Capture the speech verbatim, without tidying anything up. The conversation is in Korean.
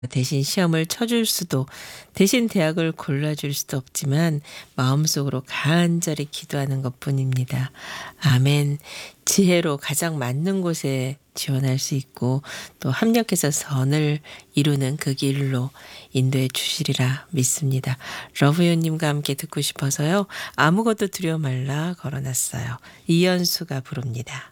대신 시험을 쳐줄 수도, 대신 대학을 골라줄 수도 없지만 마음속으로 간절히 기도하는 것뿐입니다. 아멘. 지혜로 가장 맞는 곳에 지원할 수 있고 또 합력해서 선을 이루는 그 길로 인도해 주시리라 믿습니다. 러브유님과 함께 듣고 싶어서요. 아무것도 두려워 말라 걸어놨어요. 이연수가 부릅니다.